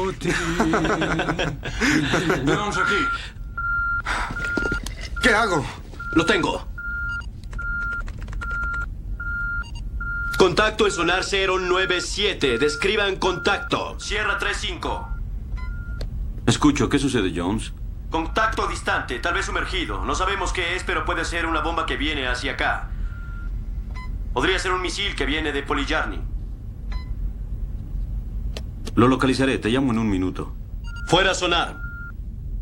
útil. Jones aquí. ¿Qué hago? Lo tengo. Contacto en sonar 097. Describan contacto. Sierra 35. Escucho, ¿qué sucede, Jones? Contacto distante, tal vez sumergido. No sabemos qué es, pero puede ser una bomba que viene hacia acá. Podría ser un misil que viene de Polyarny. Lo localizaré, te llamo en un minuto. Fuera sonar.